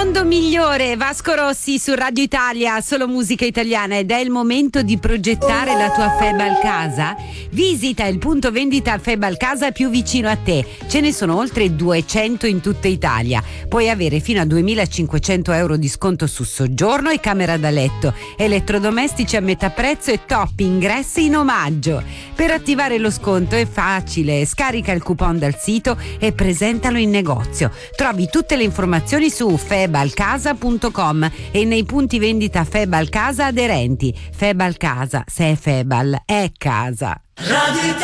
mondo migliore, Vasco Rossi su Radio Italia, solo musica italiana, ed è il momento di progettare la tua Feval casa. Visita il punto vendita Feval casa più vicino a te, ce ne sono oltre 200 in tutta Italia. Puoi avere fino a 2.500 euro di sconto su soggiorno e camera da letto, elettrodomestici a metà prezzo e top ingressi in omaggio. Per attivare lo sconto è facile, scarica il coupon dal sito e presentalo in negozio. Trovi tutte le informazioni su febalcasa.com e nei punti vendita Feval Casa aderenti. Feval Casa, se è Feval, è casa.